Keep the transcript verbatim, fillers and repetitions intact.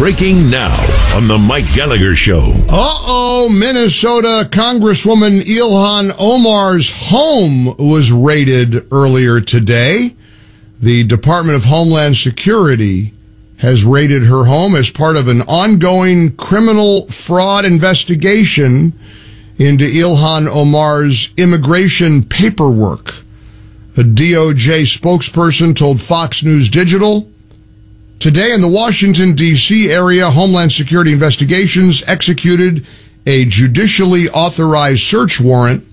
Breaking now on the Mike Gallagher Show. Uh-oh, Minnesota Congresswoman Ilhan Omar's home was raided earlier today. The Department of Homeland Security has raided her home as part of an ongoing criminal fraud investigation into Ilhan Omar's immigration paperwork. A D O J spokesperson told Fox News Digital, today in the Washington, D C area, Homeland Security Investigations executed a judicially authorized search warrant